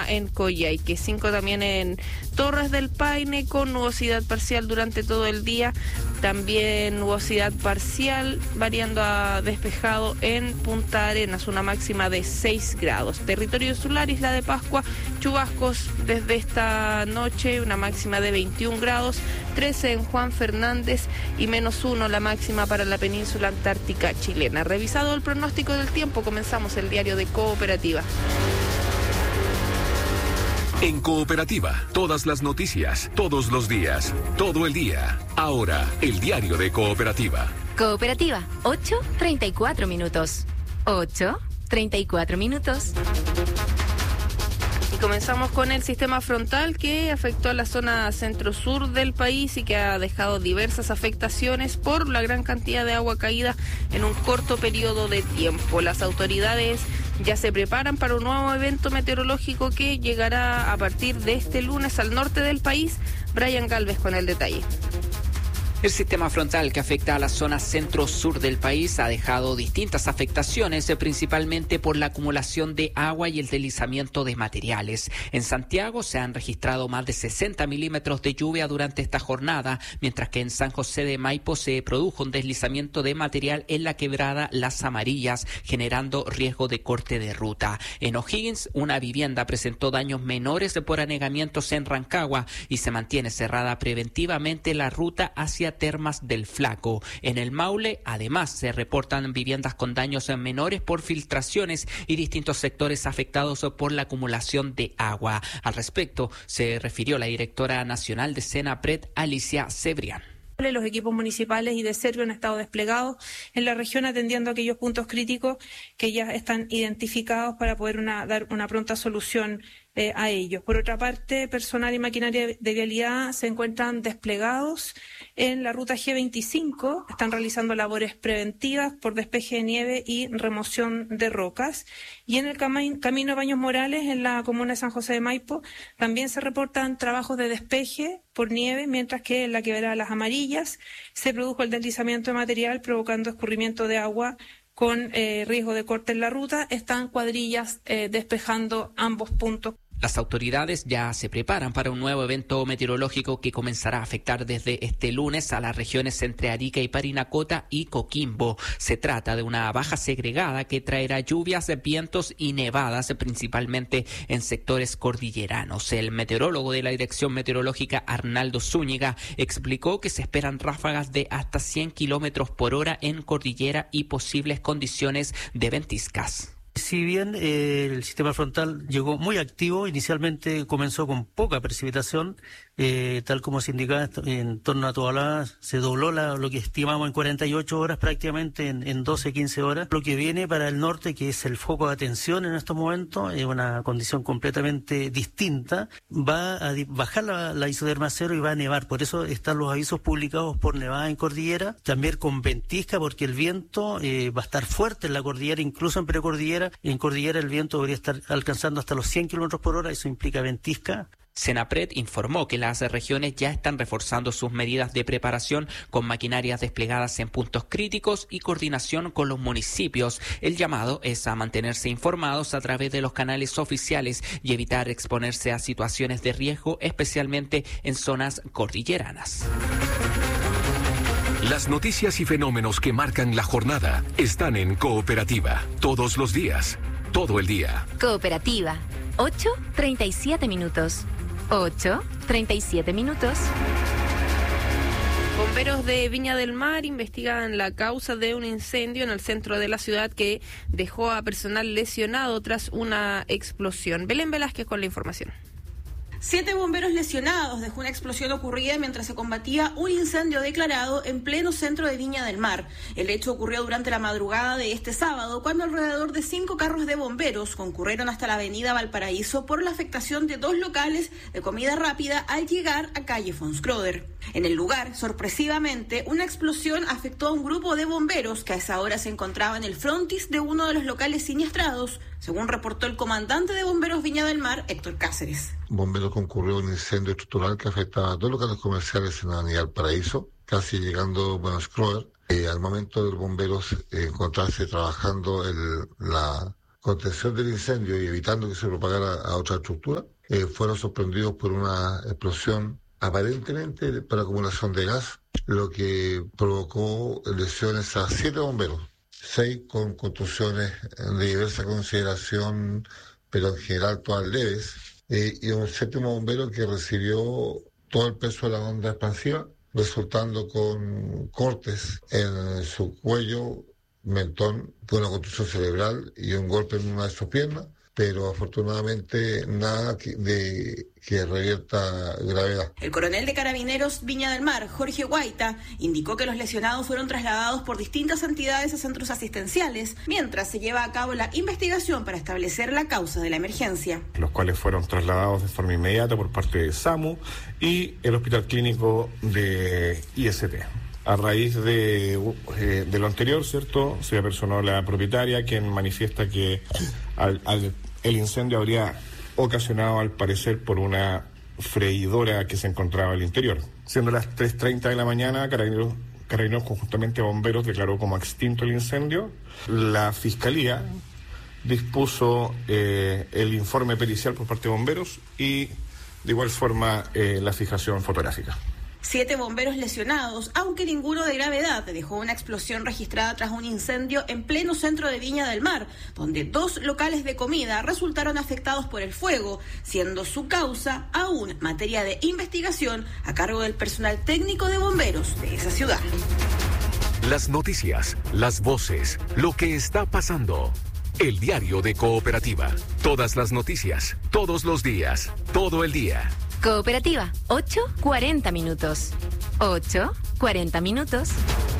en Coyhaique, 5 también en Torres del Paine, con nubosidad parcial durante todo el día. También nubosidad parcial, variando a despejado en Punta Arenas, una máxima de 6 grados. Territorio insular, Isla de Pascua, chubascos desde esta noche, una máxima de 21 grados, 13 en Juan Fernández y -1 la máxima para la península antártica chilena. Revisado el pronóstico del tiempo, comenzamos el diario de Cooperativa. En Cooperativa, todas las noticias, todos los días, todo el día. Ahora, el diario de Cooperativa. Cooperativa, 8:34 minutos. 8:34 minutos. Y comenzamos con el sistema frontal que afectó a la zona centro-sur del país y que ha dejado diversas afectaciones por la gran cantidad de agua caída en un corto periodo de tiempo. Las autoridades ya se preparan para un nuevo evento meteorológico que llegará a partir de este lunes al norte del país. Brian Galvez con el detalle. El sistema frontal que afecta a la zona centro-sur del país ha dejado distintas afectaciones, principalmente por la acumulación de agua y el deslizamiento de materiales. En Santiago se han registrado más de 60 milímetros de lluvia durante esta jornada, mientras que en San José de Maipo se produjo un deslizamiento de material en la quebrada Las Amarillas, generando riesgo de corte de ruta. En O'Higgins, una vivienda presentó daños menores por anegamientos en Rancagua y se mantiene cerrada preventivamente la ruta hacia Termas del Flaco. En el Maule, además, se reportan viviendas con daños menores por filtraciones y distintos sectores afectados por la acumulación de agua. Al respecto, se refirió la directora nacional de Senapred, Alicia Cebrián. Los equipos municipales y de Servio han estado desplegados en la región atendiendo aquellos puntos críticos que ya están identificados para poder dar una pronta solución a ellos. Por otra parte, personal y maquinaria de vialidad se encuentran desplegados en la ruta G25, están realizando labores preventivas por despeje de nieve y remoción de rocas. Y en el camino Baños Morales, en la comuna de San José de Maipo, también se reportan trabajos de despeje por nieve, mientras que en la quebrada Las Amarillas se produjo el deslizamiento de material provocando escurrimiento de agua con riesgo de corte en la ruta. Están cuadrillas despejando ambos puntos. Las autoridades ya se preparan para un nuevo evento meteorológico que comenzará a afectar desde este lunes a las regiones entre Arica y Parinacota y Coquimbo. Se trata de una baja segregada que traerá lluvias, vientos y nevadas, principalmente en sectores cordilleranos. El meteorólogo de la Dirección Meteorológica, Arnaldo Zúñiga, explicó que se esperan ráfagas de hasta 100 kilómetros por hora en cordillera y posibles condiciones de ventiscas. Si bien el sistema frontal llegó muy activo, inicialmente comenzó con poca precipitación, tal como se indicaba, en torno a Tobalá se dobló lo que estimamos en 48 horas, prácticamente en 12, 15 horas. Lo que viene para el norte, que es el foco de atención en estos momentos, es una condición completamente distinta. Va a bajar la isoterma cero y va a nevar, por eso están los avisos publicados por nevada en cordillera, también con ventisca, porque el viento va a estar fuerte en la cordillera, incluso en precordillera. En cordillera el viento debería estar alcanzando hasta los 100 kilómetros por hora, eso implica ventisca. Senapred informó que las regiones ya están reforzando sus medidas de preparación con maquinarias desplegadas en puntos críticos y coordinación con los municipios. El llamado es a mantenerse informados a través de los canales oficiales y evitar exponerse a situaciones de riesgo, especialmente en zonas cordilleranas. Las noticias y fenómenos que marcan la jornada están en Cooperativa. Todos los días, todo el día. Cooperativa, 8:37 minutos. 8:37 minutos. Bomberos de Viña del Mar investigan la causa de un incendio en el centro de la ciudad que dejó a personal lesionado tras una explosión. Belén Velázquez con la información. 7 bomberos lesionados dejó una explosión ocurrida mientras se combatía un incendio declarado en pleno centro de Viña del Mar. El hecho ocurrió durante la madrugada de este sábado, cuando alrededor de 5 carros de bomberos concurrieron hasta la avenida Valparaíso por la afectación de 2 locales de comida rápida al llegar a calle Fonscroder. En el lugar, sorpresivamente, una explosión afectó a un grupo de bomberos que a esa hora se encontraba en el frontis de uno de los locales siniestrados, según reportó el comandante de bomberos Viña del Mar, Héctor Cáceres. Bomberos concurrió a un incendio estructural que afectaba a 2 locales comerciales en la avenida Valparaíso, casi llegando a Scroder. Al momento de los bomberos encontrarse trabajando la contención del incendio y evitando que se propagara a otra estructura, fueron sorprendidos por una explosión aparentemente por acumulación de gas, lo que provocó lesiones a 7 bomberos, 6 con contusiones de diversa consideración, pero en general todas leves, y un 7º bombero que recibió todo el peso de la onda expansiva, resultando con cortes en su cuello, mentón, una contusión cerebral y un golpe en una de sus piernas, pero afortunadamente nada que revierta gravedad. El coronel de Carabineros Viña del Mar, Jorge Guaita, indicó que los lesionados fueron trasladados por distintas entidades a centros asistenciales, mientras se lleva a cabo la investigación para establecer la causa de la emergencia. Los cuales fueron trasladados de forma inmediata por parte de SAMU y el Hospital Clínico de IST. A raíz de lo anterior, ¿cierto?, se apersonó la propietaria, quien manifiesta que el incendio habría ocasionado, al parecer, por una freidora que se encontraba al interior. Siendo las 3:30 de la mañana, Carabineros conjuntamente a bomberos declaró como extinto el incendio. La Fiscalía dispuso el informe pericial por parte de bomberos y, de igual forma, la fijación fotográfica. 7 bomberos lesionados, aunque ninguno de gravedad, dejó una explosión registrada tras un incendio en pleno centro de Viña del Mar, donde 2 locales de comida resultaron afectados por el fuego, siendo su causa aún materia de investigación a cargo del personal técnico de bomberos de esa ciudad. Las noticias, las voces, lo que está pasando. El diario de Cooperativa. Todas las noticias, todos los días, todo el día. Cooperativa, 8:40 minutos. 8:40 minutos.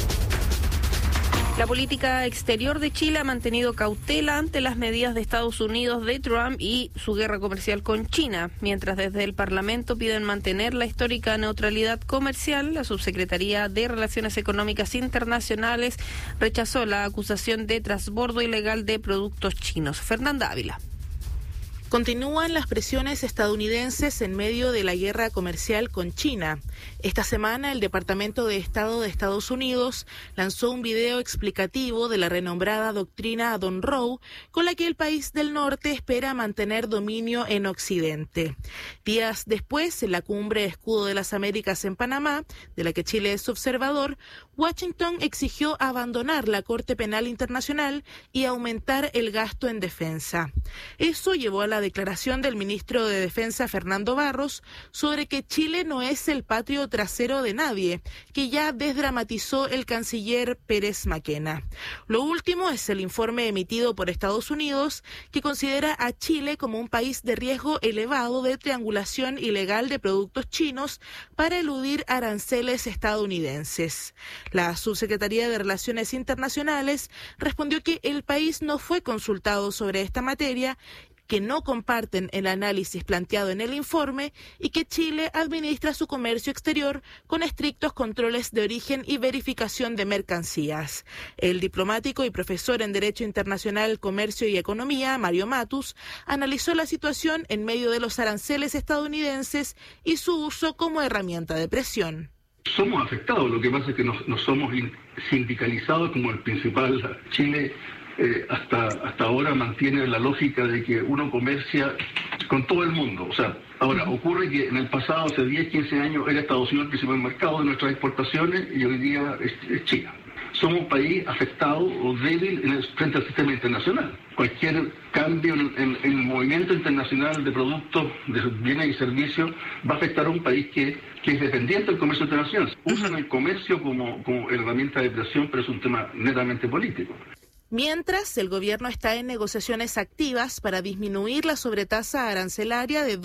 La política exterior de Chile ha mantenido cautela ante las medidas de Estados Unidos de Trump y su guerra comercial con China. Mientras desde el Parlamento piden mantener la histórica neutralidad comercial, la Subsecretaría de Relaciones Económicas Internacionales rechazó la acusación de transbordo ilegal de productos chinos. Fernanda Ávila. Continúan las presiones estadounidenses en medio de la guerra comercial con China. Esta semana, el Departamento de Estado de Estados Unidos lanzó un video explicativo de la renombrada doctrina Monroe, con la que el país del norte espera mantener dominio en Occidente. Días después, en la cumbre Escudo de las Américas en Panamá, de la que Chile es observador, Washington exigió abandonar la Corte Penal Internacional y aumentar el gasto en defensa. Eso llevó a la declaración del ministro de Defensa Fernando Barros sobre que Chile no es el patio trasero de nadie, que ya desdramatizó el canciller Pérez Maquena. Lo último es el informe emitido por Estados Unidos, que considera a Chile como un país de riesgo elevado de triangulación ilegal de productos chinos para eludir aranceles estadounidenses. La Subsecretaría de Relaciones Internacionales respondió que el país no fue consultado sobre esta materia, que no comparten el análisis planteado en el informe y que Chile administra su comercio exterior con estrictos controles de origen y verificación de mercancías. El diplomático y profesor en Derecho Internacional, Comercio y Economía, Mario Matus, analizó la situación en medio de los aranceles estadounidenses y su uso como herramienta de presión. Somos afectados, lo que pasa es que no somos sindicalizados como el principal. Chile hasta ahora mantiene la lógica de que uno comercia con todo el mundo. O sea, ahora ocurre que en el pasado, hace 10, 15 años, era Estados Unidos el principal mercado de nuestras exportaciones y hoy día es China. Somos un país afectado o débil frente al sistema internacional. Cualquier cambio en el movimiento internacional de productos, de bienes y servicios va a afectar a un país que es dependiente del comercio internacional. Usan el comercio como herramienta de presión, pero es un tema netamente político. Mientras, el gobierno está en negociaciones activas para disminuir la sobretasa arancelaria de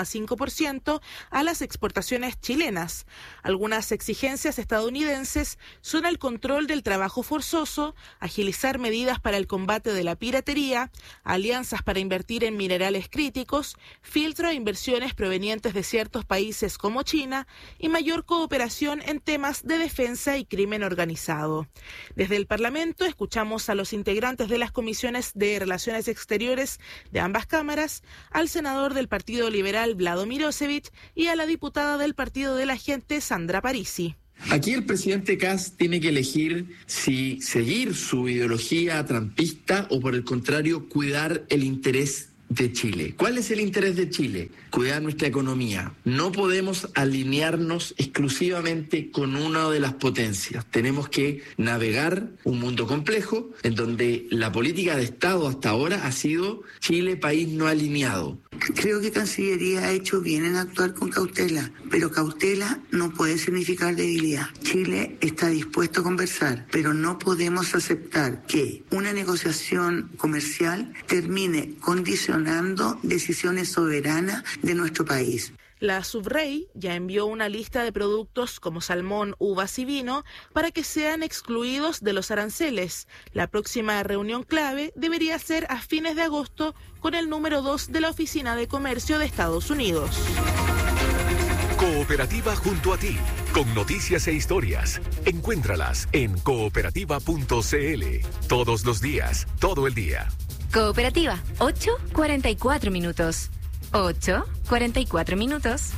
12,5% a las exportaciones chilenas. Algunas exigencias estadounidenses son el control del trabajo forzoso, agilizar medidas para el combate de la piratería, alianzas para invertir en minerales críticos, filtro a inversiones provenientes de ciertos países como China y mayor cooperación en temas de defensa y crimen organizado. Desde el Parlamento escuchamos a los integrantes de las comisiones de Relaciones Exteriores de ambas cámaras, al senador del Partido Liberal Vlado Mirosevic y a la diputada del Partido de la Gente Sandra Parisi. Aquí el presidente Kast tiene que elegir si seguir su ideología trampista o, por el contrario, cuidar el interés de Chile. ¿Cuál es el interés de Chile? Cuidar nuestra economía. No podemos alinearnos exclusivamente con una de las potencias. Tenemos que navegar un mundo complejo en donde la política de Estado hasta ahora ha sido Chile, país no alineado. Creo que Cancillería ha hecho bien en actuar con cautela, pero cautela no puede significar debilidad. Chile está dispuesto a conversar, pero no podemos aceptar que una negociación comercial termine condicionando decisiones soberanas de nuestro país. La Subrey ya envió una lista de productos como salmón, uvas y vino para que sean excluidos de los aranceles. La próxima reunión clave debería ser a fines de agosto con el número 2 de la Oficina de Comercio de Estados Unidos. Cooperativa junto a ti, con noticias e historias. Encuéntralas en cooperativa.cl. Todos los días, todo el día. Cooperativa, 8:44 minutos. 8:44 minutos.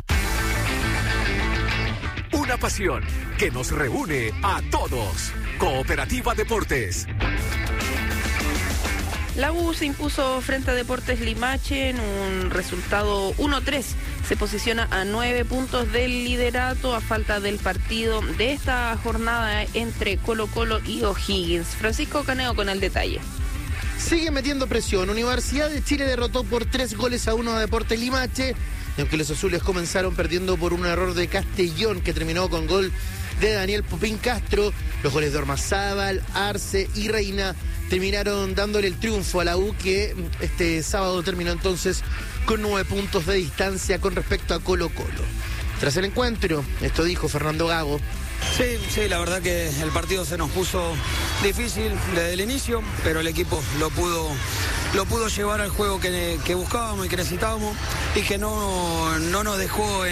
Una pasión que nos reúne a todos. Cooperativa Deportes. La U se impuso frente a Deportes Limache en un resultado 1-3. Se posiciona a 9 puntos del liderato a falta del partido de esta jornada entre Colo-Colo y O'Higgins. Francisco Caneo con el detalle. Sigue metiendo presión. Universidad de Chile derrotó por 3-1 a Deportes Limache. Y aunque los azules comenzaron perdiendo por un error de Castellón, que terminó con gol de Daniel Popín Castro, los goles de Ormazábal, Arce y Reina terminaron dándole el triunfo a la U, que este sábado terminó entonces con 9 puntos de distancia con respecto a Colo-Colo. Tras el encuentro, esto dijo Fernando Gago. Sí, la verdad que el partido se nos puso difícil desde el inicio, pero el equipo lo pudo llevar al juego que buscábamos y que necesitábamos, y que no nos dejó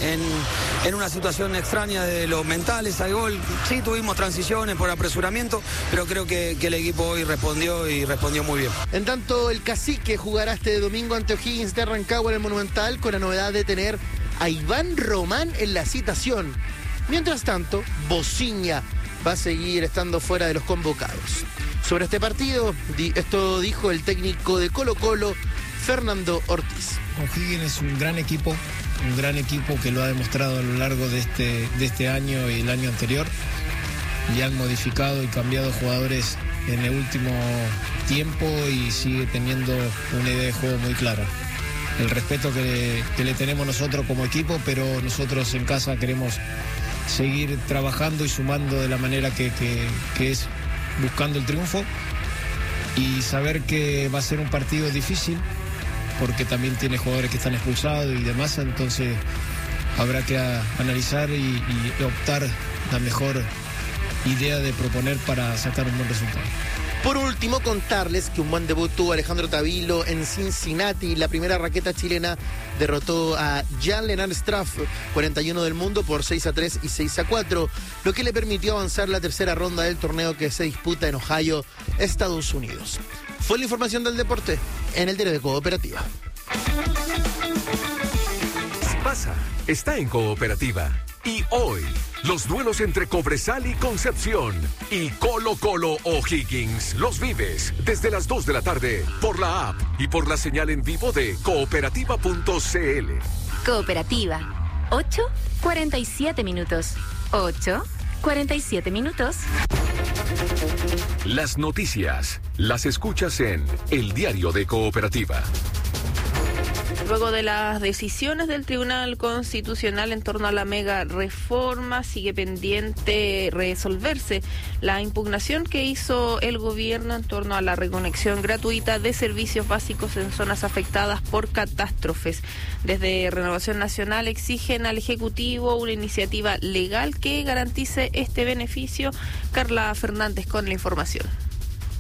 en una situación extraña de los mentales al gol. Sí, tuvimos transiciones por apresuramiento, pero creo que el equipo hoy respondió muy bien. En tanto, el Cacique jugará este domingo ante O'Higgins de Rancagua en el Monumental, con la novedad de tener a Iván Román en la citación. Mientras tanto, Bociña va a seguir estando fuera de los convocados. Sobre este partido, esto dijo el técnico de Colo-Colo, Fernando Ortiz. O'Higgins es un gran equipo que lo ha demostrado a lo largo de este año y el año anterior. Ya han modificado y cambiado jugadores en el último tiempo y sigue teniendo una idea de juego muy clara. El respeto que le tenemos nosotros como equipo, pero nosotros en casa queremos seguir trabajando y sumando de la manera que es buscando el triunfo, y saber que va a ser un partido difícil porque también tiene jugadores que están expulsados y demás, entonces habrá que analizar y optar la mejor idea de proponer para sacar un buen resultado. Por último, contarles que un buen debut tuvo Alejandro Tavilo en Cincinnati. La primera raqueta chilena derrotó a Jan-Lennard Straff, 41 del mundo, por 6-3 y 6-4, lo que le permitió avanzar la tercera ronda del torneo que se disputa en Ohio, Estados Unidos. Fue la información del deporte en el diario de Cooperativa. Pasa, está en Cooperativa. Y hoy, los duelos entre Cobresal y Concepción y Colo-Colo O'Higgins los vives desde las 2 de la tarde por la app y por la señal en vivo de cooperativa.cl. Cooperativa, 8:47 minutos. 8:47 minutos. Las noticias las escuchas en El Diario de Cooperativa. Luego de las decisiones del Tribunal Constitucional en torno a la mega reforma, sigue pendiente resolverse la impugnación que hizo el gobierno en torno a la reconexión gratuita de servicios básicos en zonas afectadas por catástrofes. Desde Renovación Nacional exigen al Ejecutivo una iniciativa legal que garantice este beneficio. Carla Fernández con la información.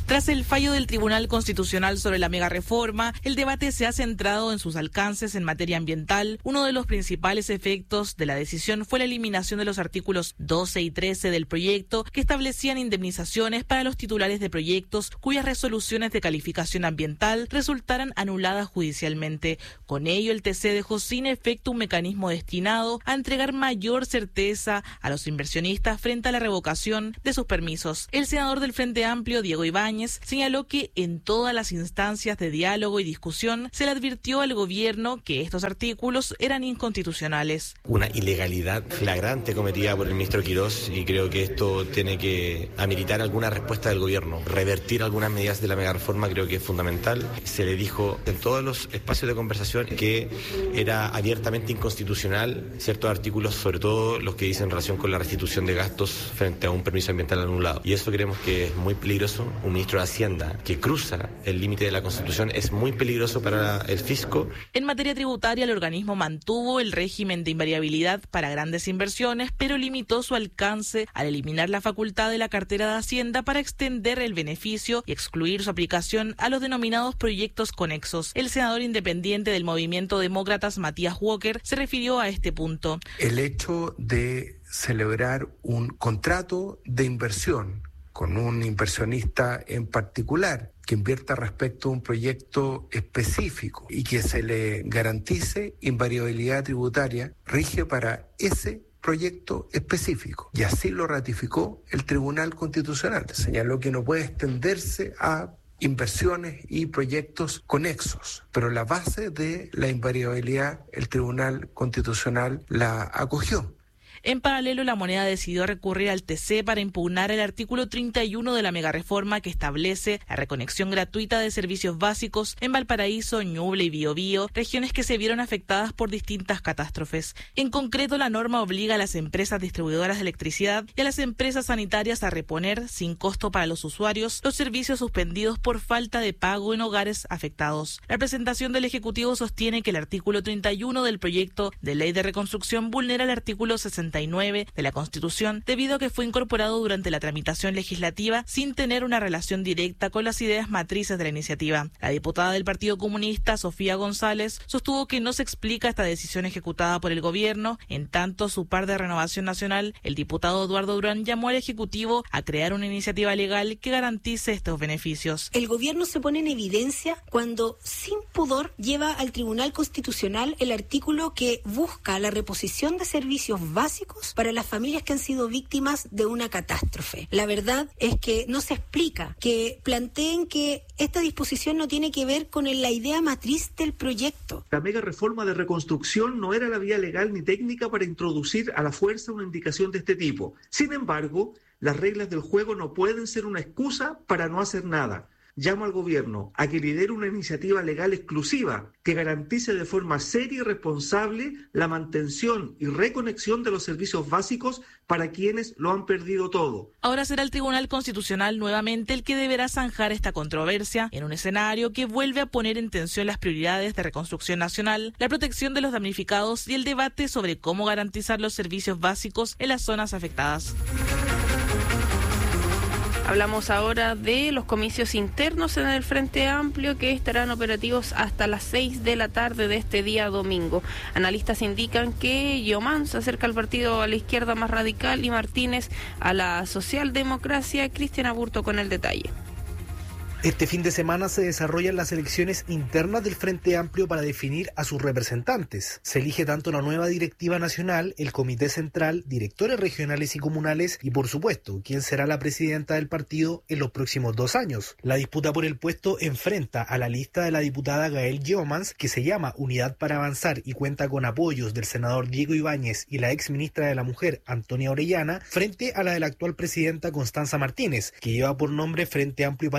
Tras el fallo del Tribunal Constitucional sobre la megareforma, el debate se ha centrado en sus alcances en materia ambiental. Uno de los principales efectos de la decisión fue la eliminación de los artículos 12 y 13 del proyecto, que establecían indemnizaciones para los titulares de proyectos cuyas resoluciones de calificación ambiental resultaran anuladas judicialmente. Con ello, el TC dejó sin efecto un mecanismo destinado a entregar mayor certeza a los inversionistas frente a la revocación de sus permisos. El senador del Frente Amplio, Diego Ibáñez, señaló que en todas las instancias de diálogo y discusión se le advirtió al gobierno que estos artículos eran inconstitucionales. Una ilegalidad flagrante cometida por el ministro Quirós, y creo que esto tiene que ameritar alguna respuesta del gobierno. Revertir algunas medidas de la megareforma creo que es fundamental. Se le dijo en todos los espacios de conversación que era abiertamente inconstitucional ciertos artículos, sobre todo los que dicen en relación con la restitución de gastos frente a un permiso ambiental anulado. Y eso creemos que es muy peligroso. Un ministro de Hacienda que cruza el límite de la Constitución es muy peligroso para el fisco. En materia tributaria, el organismo mantuvo el régimen de invariabilidad para grandes inversiones, pero limitó su alcance al eliminar la facultad de la cartera de Hacienda para extender el beneficio y excluir su aplicación a los denominados proyectos conexos. El senador independiente del Movimiento Demócratas, Matías Walker, se refirió a este punto. El hecho de celebrar un contrato de inversión con un inversionista en particular que invierta respecto a un proyecto específico y que se le garantice invariabilidad tributaria, rige para ese proyecto específico. Y así lo ratificó el Tribunal Constitucional. Señaló que no puede extenderse a inversiones y proyectos conexos, pero la base de la invariabilidad el Tribunal Constitucional la acogió. En paralelo, La Moneda decidió recurrir al TC para impugnar el artículo 31 de la megareforma que establece la reconexión gratuita de servicios básicos en Valparaíso, Ñuble y Biobío, regiones que se vieron afectadas por distintas catástrofes. En concreto, la norma obliga a las empresas distribuidoras de electricidad y a las empresas sanitarias a reponer, sin costo para los usuarios, los servicios suspendidos por falta de pago en hogares afectados. La presentación del Ejecutivo sostiene que el artículo 31 del proyecto de ley de reconstrucción vulnera el artículo 69 de la Constitución debido a que fue incorporado durante la tramitación legislativa sin tener una relación directa con las ideas matrices de la iniciativa. La diputada del Partido Comunista, Sofía González, sostuvo que no se explica esta decisión ejecutada por el gobierno. En tanto, su par de Renovación Nacional, el diputado Eduardo Durán, llamó al Ejecutivo a crear una iniciativa legal que garantice estos beneficios. El gobierno se pone en evidencia cuando, sin pudor, lleva al Tribunal Constitucional el artículo que busca la reposición de servicios básicos para las familias que han sido víctimas de una catástrofe. La verdad es que no se explica, que planteen que esta disposición no tiene que ver con la idea matriz del proyecto. La mega reforma de reconstrucción no era la vía legal ni técnica para introducir a la fuerza una indicación de este tipo. Sin embargo, las reglas del juego no pueden ser una excusa para no hacer nada. Llamo al gobierno a que lidere una iniciativa legal exclusiva que garantice de forma seria y responsable la mantención y reconexión de los servicios básicos para quienes lo han perdido todo. Ahora será el Tribunal Constitucional nuevamente el que deberá zanjar esta controversia en un escenario que vuelve a poner en tensión las prioridades de reconstrucción nacional, la protección de los damnificados y el debate sobre cómo garantizar los servicios básicos en las zonas afectadas. Hablamos ahora de los comicios internos en el Frente Amplio que estarán operativos hasta las 6 de la tarde de este día domingo. Analistas indican que Guiomán se acerca al partido a la izquierda más radical y Martínez a la socialdemocracia. Cristian Aburto con el detalle. Este fin de semana se desarrollan las elecciones internas del Frente Amplio para definir a sus representantes. Se elige tanto la nueva directiva nacional, el comité central, directores regionales y comunales y, por supuesto, quién será la presidenta del partido en los próximos 2 años. La disputa por el puesto enfrenta a la lista de la diputada Gael Guiomans, que se llama Unidad para Avanzar y cuenta con apoyos del senador Diego Ibáñez y la ex ministra de la Mujer, Antonia Orellana, frente a la de la actual presidenta Constanza Martínez, que lleva por nombre Frente Amplio para Chile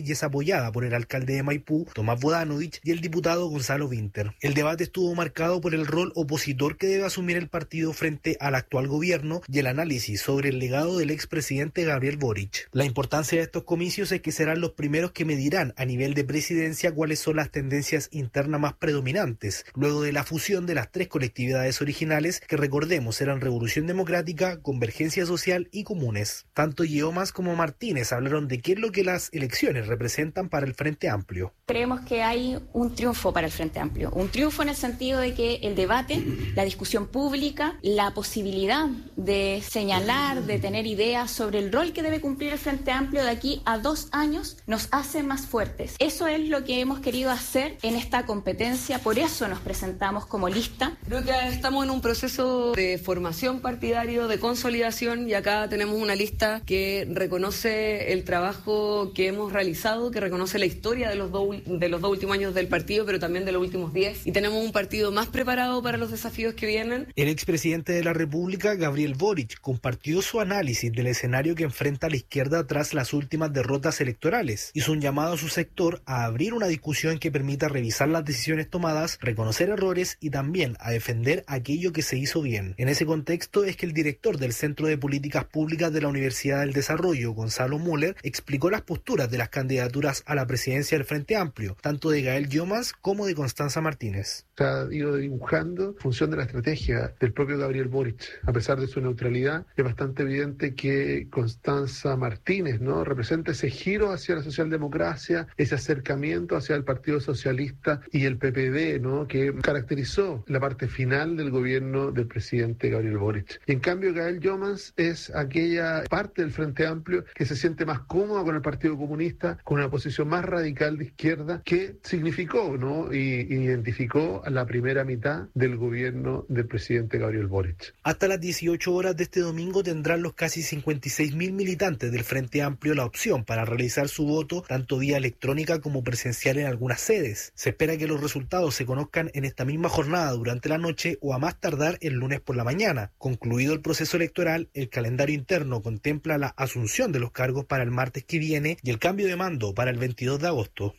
Chile y es apoyada por el alcalde de Maipú, Tomás Bodanovich, y el diputado Gonzalo Winter. El debate estuvo marcado por el rol opositor que debe asumir el partido frente al actual gobierno y el análisis sobre el legado del expresidente Gabriel Boric. La importancia de estos comicios es que serán los primeros que medirán a nivel de presidencia cuáles son las tendencias internas más predominantes, luego de la fusión de las tres colectividades originales que, recordemos, eran Revolución Democrática, Convergencia Social y Comunes. Tanto Yeomas como Martínez hablaron de qué es lo que las elecciones representan para el Frente Amplio. Creemos que hay un triunfo para el Frente Amplio, un triunfo en el sentido de que el debate, la discusión pública, la posibilidad de señalar, de tener ideas sobre el rol que debe cumplir el Frente Amplio de aquí a 2 años nos hace más fuertes. Eso es lo que hemos querido hacer en esta competencia, por eso nos presentamos como lista. Creo que estamos en un proceso de formación partidario, de consolidación, y acá tenemos una lista que reconoce el trabajo que hemos realizado, que reconoce la historia de los dos últimos años del partido, pero también de los últimos 10, y tenemos un partido más preparado para los desafíos que vienen. El expresidente de la República, Gabriel Boric, compartió su análisis del escenario que enfrenta la izquierda tras las últimas derrotas electorales. Hizo un llamado a su sector a abrir una discusión que permita revisar las decisiones tomadas, reconocer errores y también a defender aquello que se hizo bien. En ese contexto es que el director del Centro de Políticas Públicas de la Universidad del Desarrollo, Gonzalo Müller, explicó las posturas de las candidaturas a la presidencia del Frente Amplio, tanto de Gael Yeomas como de Constanza Martínez. Se ha ido dibujando en función de la estrategia del propio Gabriel Boric. A pesar de su neutralidad, es bastante evidente que Constanza Martínez, ¿no?, representa ese giro hacia la socialdemocracia, ese acercamiento hacia el Partido Socialista y el PPD, ¿no?, que caracterizó la parte final del gobierno del presidente Gabriel Boric. Y en cambio, Gael Yeomas es aquella parte del Frente Amplio que se siente más cómoda con el Partido Comunista, con una posición más radical de izquierda, que significó, ¿no?, y identificó a la primera mitad del gobierno del presidente Gabriel Boric. Hasta las 18 horas de este domingo tendrán los casi 56.000 militantes del Frente Amplio la opción para realizar su voto tanto vía electrónica como presencial en algunas sedes. Se espera que los resultados se conozcan en esta misma jornada durante la noche o a más tardar el lunes por la mañana. Concluido el proceso electoral, el calendario interno contempla la asunción de los cargos para el martes que viene y el cambio de mando para el 22 de agosto.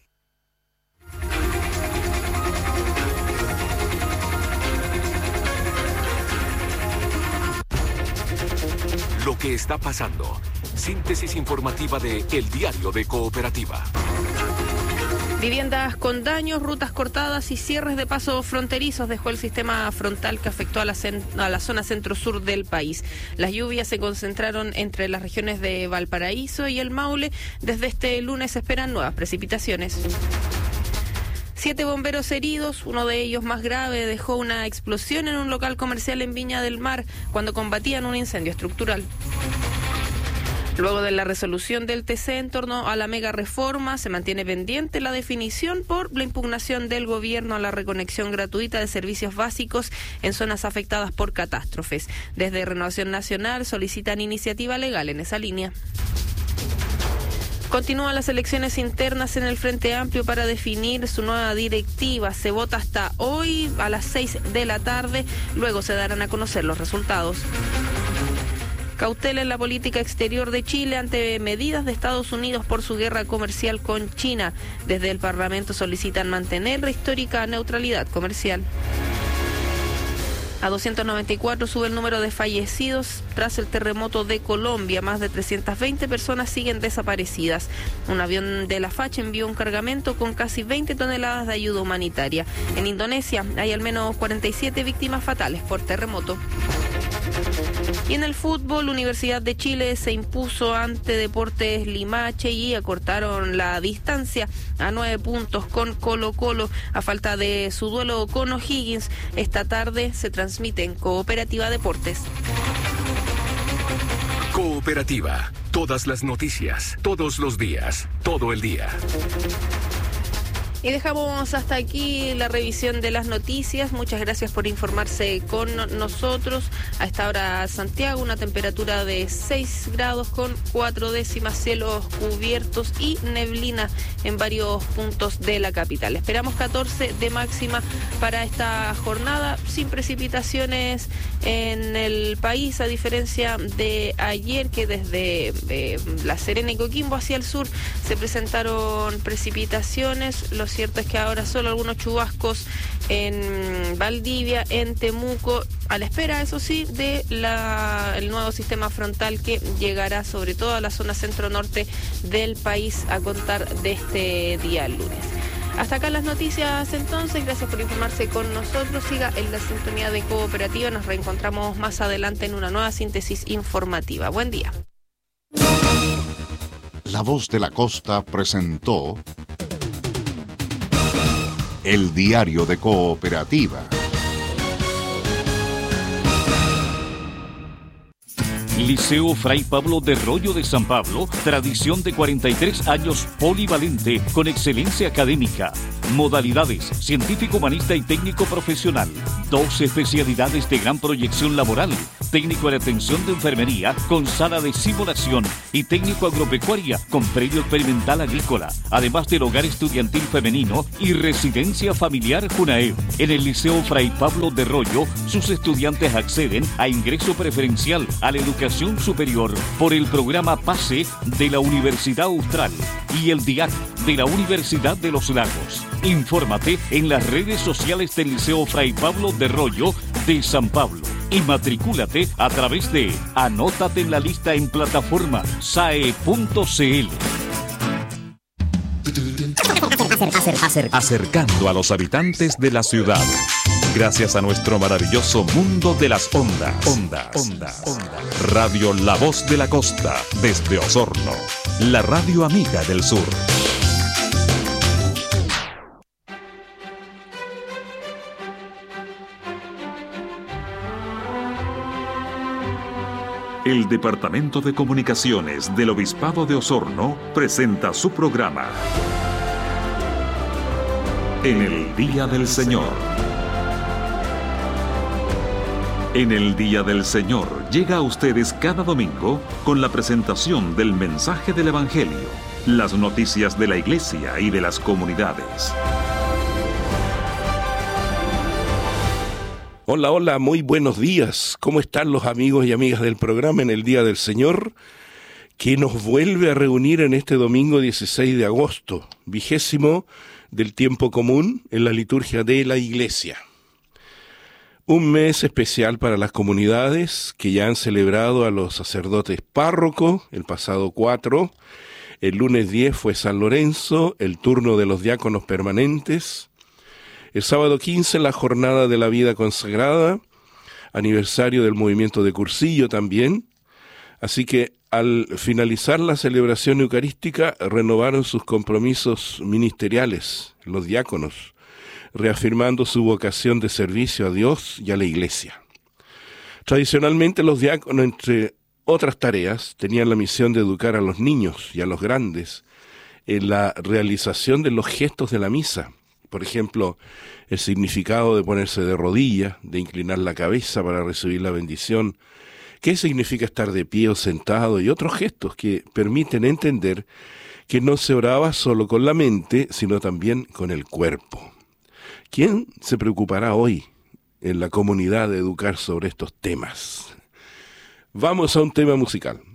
Lo que está pasando. Síntesis informativa de El Diario de Cooperativa. Viviendas con daños, rutas cortadas y cierres de pasos fronterizos dejó el sistema frontal que afectó a la zona centro-sur del país. Las lluvias se concentraron entre las regiones de Valparaíso y el Maule. Desde este lunes se esperan nuevas precipitaciones. 7 bomberos heridos, uno de ellos más grave, dejó una explosión en un local comercial en Viña del Mar cuando combatían un incendio estructural. Luego de la resolución del TC en torno a la mega reforma, se mantiene pendiente la definición por la impugnación del gobierno a la reconexión gratuita de servicios básicos en zonas afectadas por catástrofes. Desde Renovación Nacional solicitan iniciativa legal en esa línea. Continúan las elecciones internas en el Frente Amplio para definir su nueva directiva. Se vota hasta hoy a las 6 de la tarde. Luego se darán a conocer los resultados. Cautela en la política exterior de Chile ante medidas de Estados Unidos por su guerra comercial con China. Desde el Parlamento solicitan mantener la histórica neutralidad comercial. A 294 sube el número de fallecidos tras el terremoto de Colombia. Más de 320 personas siguen desaparecidas. Un avión de la FACH envió un cargamento con casi 20 toneladas de ayuda humanitaria. En Indonesia hay al menos 47 víctimas fatales por terremoto. Y en el fútbol, Universidad de Chile se impuso ante Deportes Limache y acortaron la distancia a 9 puntos con Colo-Colo a falta de su duelo con O'Higgins. Esta tarde se transmite en Cooperativa Deportes. Cooperativa. Todas las noticias, todos los días, todo el día. Y dejamos hasta aquí la revisión de las noticias. Muchas gracias por informarse con nosotros. A esta hora Santiago, una temperatura de 6 grados con 4 décimas, cielos cubiertos y neblina en varios puntos de la capital. Esperamos 14 de máxima para esta jornada, sin precipitaciones en el país, a diferencia de ayer, que desde La Serena y Coquimbo hacia el sur se presentaron precipitaciones. Lo cierto es que ahora solo algunos chubascos en Valdivia, en Temuco, a la espera, eso sí, de el nuevo sistema frontal que llegará sobre todo a la zona centro-norte del país a contar de este día lunes. Hasta acá las noticias entonces, gracias por informarse con nosotros, siga en la sintonía de Cooperativa, nos reencontramos más adelante en una nueva síntesis informativa. Buen día. La Voz de la Costa presentó El Diario de Cooperativa. Liceo Fray Pablo de Rollo de San Pablo, tradición de 43 años polivalente con excelencia académica. Modalidades, científico, humanista y técnico profesional. 2 especialidades de gran proyección laboral. Técnico en atención de enfermería con sala de simulación y técnico agropecuaria con predio experimental agrícola. Además del hogar estudiantil femenino y residencia familiar Junae. En el Liceo Fray Pablo de Rollo, sus estudiantes acceden a ingreso preferencial a la educación superior por el programa PASE de la Universidad Austral y el DIAC de la Universidad de los Lagos. Infórmate en las redes sociales del Liceo Fray Pablo de Rollo de San Pablo y matricúlate a través de Anótate en la lista en plataforma sae.cl. Acercando a los habitantes de la ciudad. Gracias a nuestro maravilloso mundo de las ondas. Radio La Voz de la Costa, desde Osorno. La radio amiga del sur. El Departamento de Comunicaciones del Obispado de Osorno presenta su programa En el Día del Señor. En el Día del Señor llega a ustedes cada domingo con la presentación del mensaje del Evangelio, las noticias de la Iglesia y de las comunidades. Hola, hola, muy buenos días. ¿Cómo están los amigos y amigas del programa En el Día del Señor? Que nos vuelve a reunir en este domingo 16 de agosto, 20º del tiempo común en la liturgia de la Iglesia. Un mes especial para las comunidades que ya han celebrado a los sacerdotes párrocos el pasado 4. El lunes 10 fue San Lorenzo, el turno de los diáconos permanentes. El sábado 15 la jornada de la vida consagrada, aniversario del movimiento de Cursillo también. Así que al finalizar la celebración eucarística renovaron sus compromisos ministeriales, los diáconos, reafirmando su vocación de servicio a Dios y a la Iglesia. Tradicionalmente los diáconos, entre otras tareas, tenían la misión de educar a los niños y a los grandes en la realización de los gestos de la misa. Por ejemplo, el significado de ponerse de rodillas, de inclinar la cabeza para recibir la bendición, qué significa estar de pie o sentado y otros gestos que permiten entender que no se oraba solo con la mente, sino también con el cuerpo. ¿Quién se preocupará hoy en la comunidad de educar sobre estos temas? Vamos a un tema musical.